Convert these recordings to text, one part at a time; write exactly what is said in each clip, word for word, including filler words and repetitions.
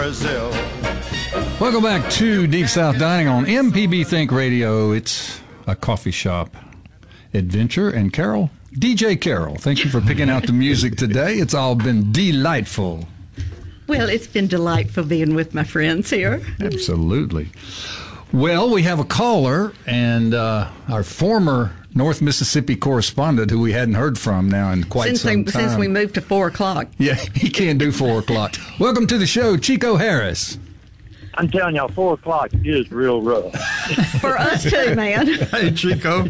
Brazil. Welcome back to Deep South Dining on M P B Think Radio. It's a coffee shop adventure. And Carol, D J Carol, thank you for picking out the music today. It's all been delightful. Well, it's been delightful being with my friends here. Absolutely. Well, we have a caller, and uh, our former North Mississippi correspondent, who we hadn't heard from now in quite since some they, time. Since we moved to four o'clock. Yeah, he can't do four o'clock. Welcome to the show, Chico Harris. I'm telling y'all, four o'clock is real rough. For us too, man. Hey, Chico.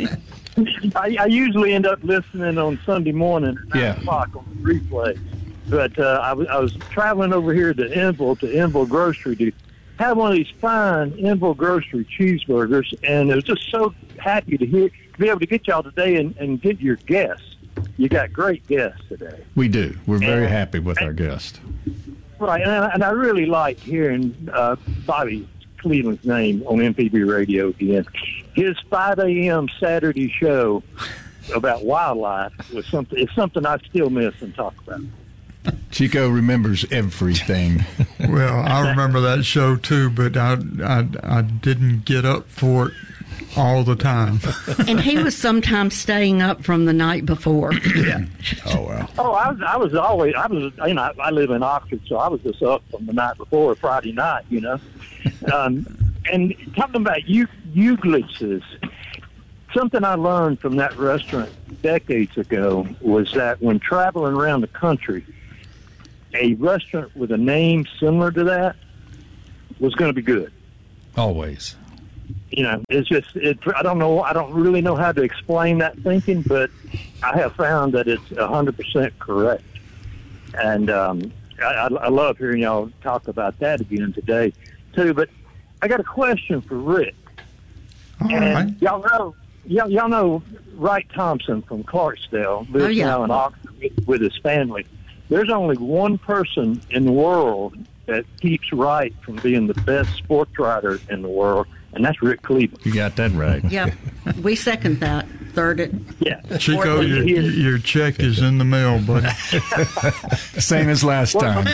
I, I usually end up listening on Sunday morning at nine Yeah. o'clock on the replay. But uh, I, was, I was traveling over here to Enville, to Enville Grocery to have one of these fine Enville Grocery cheeseburgers, and I was just so happy to hear to be able to get y'all today and, and get your guests. You got great guests today. We do. We're very And- happy with our guest. Right, and I, and I really like hearing uh, Bobby Cleveland's name on M P B Radio again. His five a.m. Saturday show about wildlife was something. It's something I still miss and talk about. Chico remembers everything. Well, I remember that show too, but I, I, I didn't get up for it all the time. And he was sometimes staying up from the night before. Yeah. Oh, wow. Oh, I was. I was always. I was. You know, I, I live in Oxford, so I was just up from the night before Friday night. You know, um, and talking about you, Euglitz's. Something I learned from that restaurant decades ago was that when traveling around the country, a restaurant with a name similar to that was going to be good. Always. You know, it's just, it, I don't know, I don't really know how to explain that thinking, but I have found that it's one hundred percent correct. And um, I, I, I love hearing y'all talk about that again today, too. But I got a question for Rick. All and right. y'all know, y'all, y'all know Wright Thompson from Clarksdale, lives Oh, yeah. now in Oxford with, with his family. There's only one person in the world that keeps Wright from being the best sports writer in the world, and that's Rick Cleveland. You got that right. Yeah, we second that. Third it. Yeah. Chico, He your, is- your check is in the mail, buddy. Same as last time.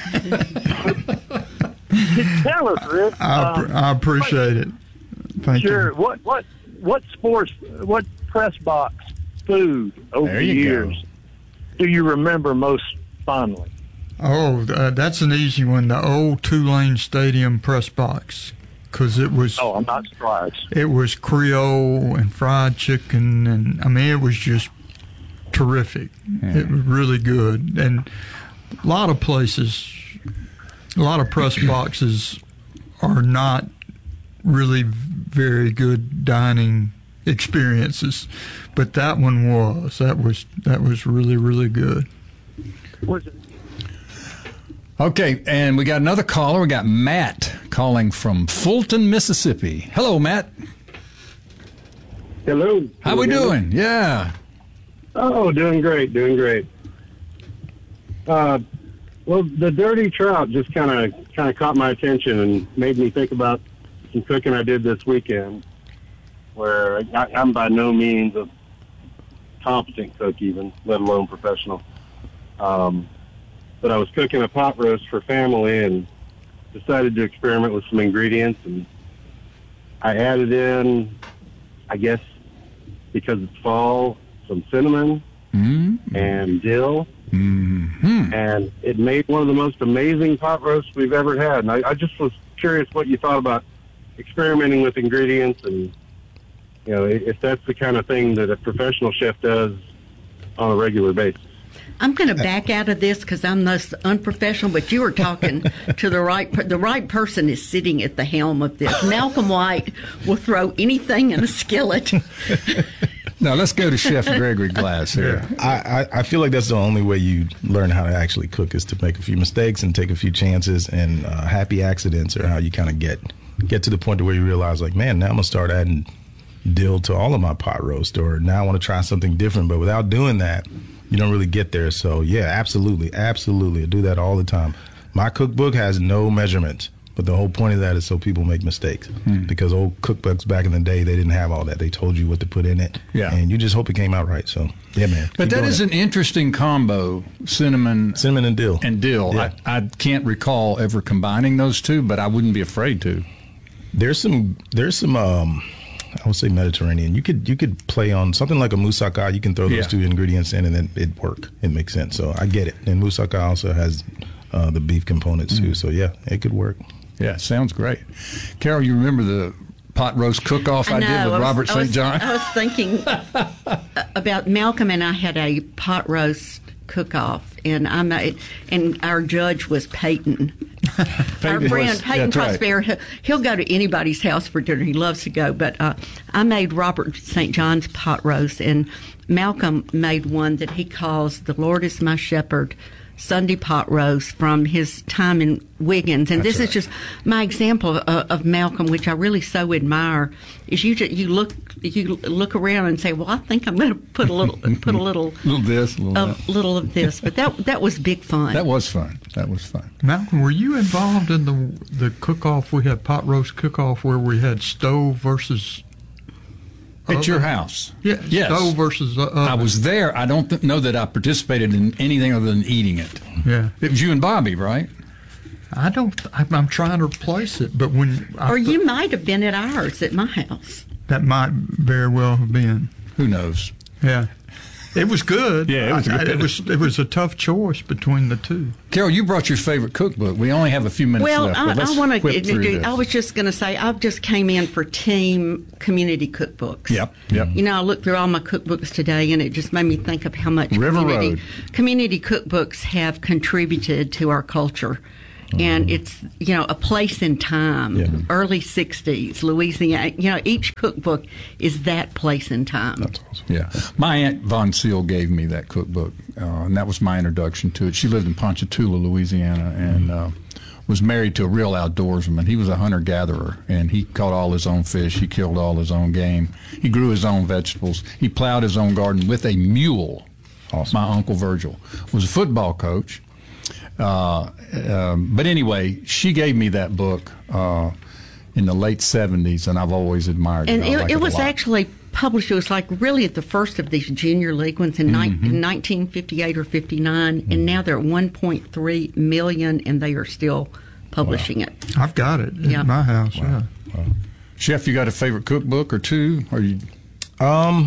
Tell us, Rick. I, um, pr- I appreciate it. Thank Sure. you. What what what sports? What press box food over There the you go. years do you remember most fondly? Oh, uh, that's an easy one. The old Tulane Stadium press box, because it was Oh, I'm not surprised. it was Creole and fried chicken, and I mean it was just terrific. It was really good, and a lot of places, a lot of press boxes are not really very good dining experiences, but that one was. That was that was really really good. Was it? Okay, and we got another caller. We got Matt calling from Fulton, Mississippi. Hello, Matt. Hello. How we doing? Yeah. Oh, doing great, doing great. Uh, well, the dirty trout just kind of kind of caught my attention and made me think about some cooking I did this weekend, where I, I'm by no means a competent cook, even let alone professional. Um, but I was cooking a pot roast for family and decided to experiment with some ingredients, and I added in, I guess, because it's fall, some cinnamon Mm-hmm. and dill, Mm-hmm. and it made one of the most amazing pot roasts we've ever had. And I, I just was curious what you thought about experimenting with ingredients, and you know, if that's the kind of thing that a professional chef does on a regular basis. I'm going to back out of this because I'm thus unprofessional, but you were talking to the right per- the right person is sitting at the helm of this. Malcolm White will throw anything in a skillet. Now, let's go to Chef Gregory Glass here. I, I, I feel like that's the only way you learn how to actually cook is to make a few mistakes and take a few chances, and uh, happy accidents are how you kind of get get to the point to where you realize, like, man, now I'm going to start adding dill to all of my pot roast, or now I want to try something different. But without doing that, you don't really get there. So, yeah, absolutely, absolutely. I do that all the time. My cookbook has no measurements. But the whole point of that is so people make mistakes. Hmm. Because old cookbooks back in the day, they didn't have all that. They told you what to put in it. Yeah. And you just hope it came out right. So, yeah, man. But keep that doing is it. an interesting combo, cinnamon Cinnamon and dill. and dill. Yeah. I, I can't recall ever combining those two, but I wouldn't be afraid to. There's some, there's some, um, I would say Mediterranean. You could you could play on something like a moussaka. You can throw those Yeah. two ingredients in and then it'd work. It makes sense. So I get it. And moussaka also has uh, the beef components too. So yeah, it could work. Yeah, sounds great. Carol, you remember the pot roast cook-off I, I know, did with I was- Robert I was- Saint John? I was thinking about Malcolm and I had a pot roast cook-off, and I made, and our judge was Peyton. Our Peyton friend was- Peyton that's right. Prosper, he'll, he'll go to anybody's house for dinner. He loves to go. But uh, I made Robert Saint John's pot roast, and Malcolm made one that he calls "The Lord is My Shepherd" Sunday pot roast from his time in Wiggins. And That's this is right. just my example of, of Malcolm, which I really so admire. Is you just, you look you look around and say, well, I think I'm going to put a little put a little little this, little of that. little of this. But that that was big fun. That was fun. That was fun. Malcolm, were you involved in the the cook-off? We had pot roast cook-off where we had stove versus At your oven? house. Yeah, Yes. stove versus uh, oven. I was there. I don't th- know that I participated in anything other than eating it. Yeah, It was you and Bobby, right? I don't. I'm, I'm trying to replace it, but when I or th- you might have been at ours at my house. that might very well have been. Who knows? Yeah, it was good. Yeah, it was I- I- good. it was it was a tough choice between the two. Carol, you brought your favorite cookbook. We only have a few minutes Well, left. I, but let's I want to whip through do. this. I was just going to say, I just came in for team community cookbooks. Yep, yep. You know, I looked through all my cookbooks today, and it just made me think of how much River community Road. community cookbooks have contributed to our culture. And it's, you know, a place in time, Yeah. early sixties, Louisiana. You know, each cookbook is that place in time. That's awesome. Yeah. My Aunt Von Seal gave me that cookbook, uh, and that was my introduction to it. She lived in Ponchatoula, Louisiana, and uh, was married to a real outdoorsman. He was a hunter-gatherer, and he caught all his own fish. He killed all his own game. He grew his own vegetables. He plowed his own garden with a mule. Awesome. My Uncle Virgil was a football coach. Uh, um, but anyway, she gave me that book uh, in the late seventies, and I've always admired And it. I it, like it a was lot. actually published. It was like really at the first of these junior league ones in, ni- Mm-hmm. in nineteen fifty-eight or fifty-nine, and now they're at one point three million, and they are still publishing it. I've got it Yeah. at my house. Yeah. Chef, you got a favorite cookbook or two? Or you? Um,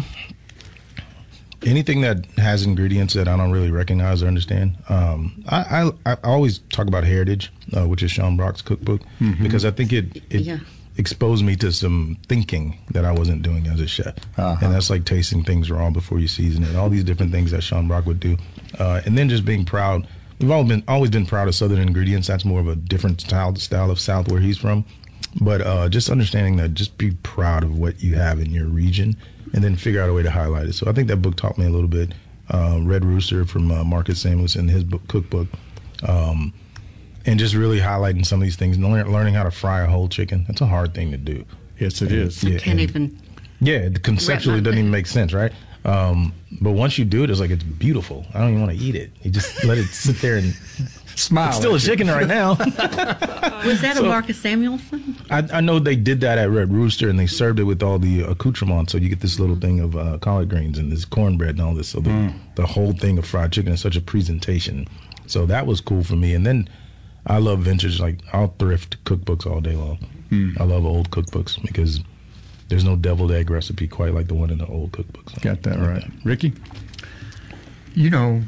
anything that has ingredients that I don't really recognize or understand. Um, I, I, I always talk about Heritage, uh, which is Sean Brock's cookbook, because I think it, it Yeah. exposed me to some thinking that I wasn't doing as a chef. Uh-huh. And that's like tasting things raw before you season it, all these different things that Sean Brock would do. Uh, and then just being proud. We've all been always been proud of Southern ingredients. That's more of a different style, style of South where he's from. But uh, just understanding that, just be proud of what you have in your region, and then figure out a way to highlight it. So I think that book taught me a little bit. Uh, Red Rooster from uh, Marcus Samuelson, his book, cookbook, um, and just really highlighting some of these things. And learn, learning how to fry a whole chicken. That's a hard thing to do. Yes, it is. Yeah, Can't and- even. Yeah, conceptually it doesn't even make sense, right? Um, but once you do it, it's like it's beautiful. I don't even want to eat it. You just let it sit there and Smile. it's still a at you. chicken right now. Was that a Marcus Samuelson? I, I know they did that at Red Rooster, and they served it with all the accoutrements. So you get this little thing of uh, collard greens and this cornbread and all this. So the, the whole thing of fried chicken is such a presentation. So that was cool for me. And then I love vintage. Like I'll thrift cookbooks all day long. I love old cookbooks because there's no deviled egg recipe quite like the one in the old cookbooks. Got that I like right. Ricky? You know,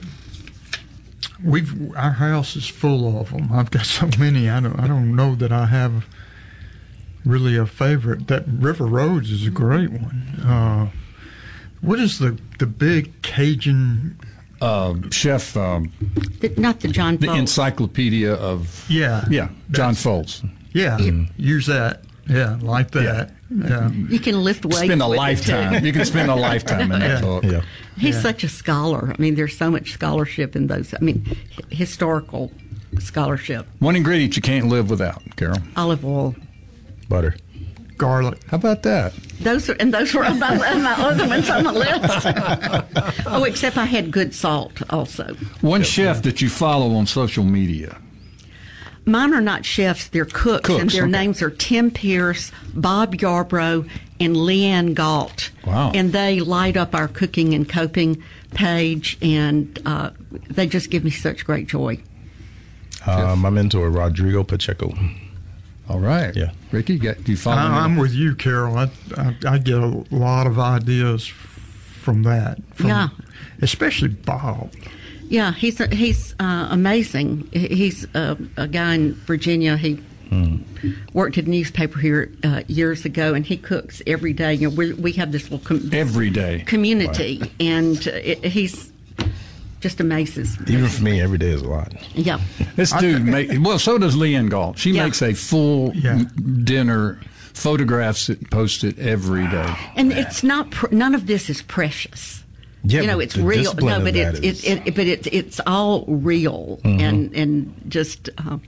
we've our house is full of them. I've got so many. I don't. I don't know that I have really a favorite. That River Roads is a great one. Uh, what is the the big Cajun? Uh, Chef, um, The, not the John the Folks. Encyclopedia of. Yeah. Yeah, John That's- Foltz. Yeah. Use that. Yeah, like that. Yeah. You can lift weights. Spend a with it, lifetime. too. You can spend a lifetime in that Yeah. book. Yeah. He's Yeah. such a scholar. I mean, there's so much scholarship in those. I mean, h- historical scholarship. One ingredient you can't live without, Carol. Olive oil. Butter. Garlic. How about that? Those are, and those were on my, on my other ones on the list. Oh, except I had good salt also. One chef that you follow on social media. Mine are not chefs; they're cooks, Cooks, and their okay. names are Tim Pierce, Bob Yarbrough, and Leanne Galt. Wow. And they light up our cooking and coping page, and uh, they just give me such great joy. Uh, my mentor, Rodrigo Pacheco. All right. Yeah. Ricky, you got, do you follow me? I, I'm with you, Carol. I, I, I get a lot of ideas from that. From, Yeah. Especially Bob. Yeah, he's he's uh, amazing. He's a, a guy in Virginia. He worked at a newspaper here uh, years ago, and he cooks every day. You know, we we have this little com- Every day. community, and uh, it, he's just amazes. me. Even for me, every day is a lot. Yeah, This dude, make, well, so does Leanne Galt. She Yeah. makes a full Yeah. dinner, photographs it, posts it every day. and it's not. Pr- none of this is precious. Yeah, you know, but it's the real. discipline No, of but that it's is- it, it, but it's it's all real, and and just um,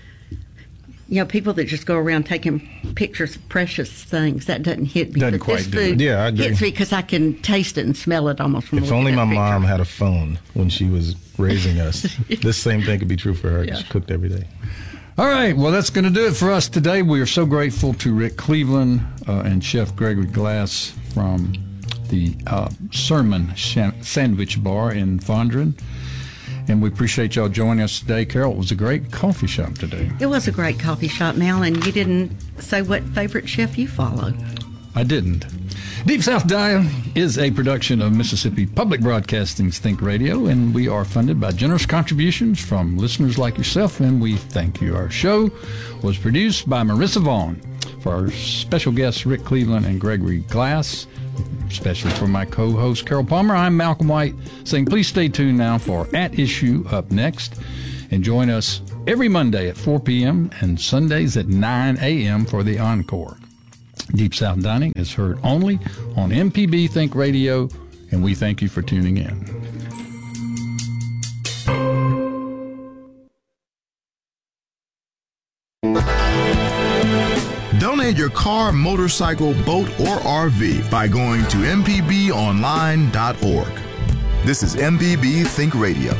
you know, people that just go around taking pictures of precious things, that doesn't hit me. Doesn't But quite this do it. food Yeah, I agree. hits me because I can taste it and smell it almost. From If looking only at my that picture. mom had a phone when she was raising us. This same thing could be true for her. 'Cause Yeah. She cooked every day. All right, well, that's going to do it for us today. We are so grateful to Rick Cleveland uh, and Chef Gregory Glass from the uh, Sermon Shan- Sandwich Bar in Fondren. And we appreciate y'all joining us today. Carol, it was a great coffee shop today. It was a great coffee shop, Mel, and you didn't say what favorite chef you follow. I didn't. Deep South Dive is a production of Mississippi Public Broadcasting's Think Radio, and we are funded by generous contributions from listeners like yourself, and we thank you. Our show was produced by Marissa Vaughn. For our special guests, Rick Cleveland and Gregory Glass, especially for my co-host, Carol Palmer, I'm Malcolm White, saying please stay tuned now for At Issue up next, and join us every Monday at four p.m. and Sundays at nine a.m. for the Encore. Deep South Dining is heard only on M P B Think Radio, and we thank you for tuning in. Donate your car, motorcycle, boat, or R V by going to m p b online dot org. This is M P B Think Radio.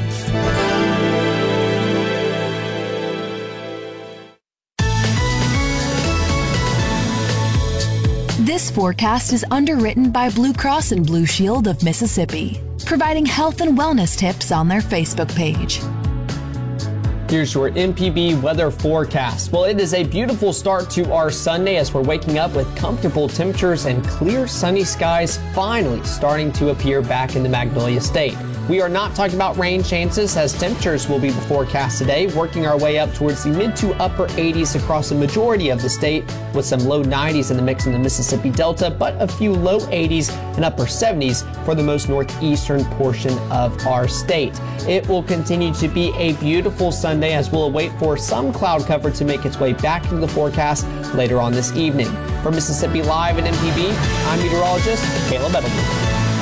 This forecast is underwritten by Blue Cross and Blue Shield of Mississippi, providing health and wellness tips on their Facebook page. Here's your M P B weather forecast. Well, it is a beautiful start to our Sunday as we're waking up with comfortable temperatures and clear sunny skies finally starting to appear back in the Magnolia State. We are not talking about rain chances as temperatures will be the forecast today, working our way up towards the mid to upper eighties across the majority of the state with some low nineties in the mix in the Mississippi Delta, but a few low eighties and upper seventies for the most northeastern portion of our state. It will continue to be a beautiful Sunday as we'll await for some cloud cover to make its way back into the forecast later on this evening. For Mississippi Live at M P B, I'm meteorologist Caleb Edelman.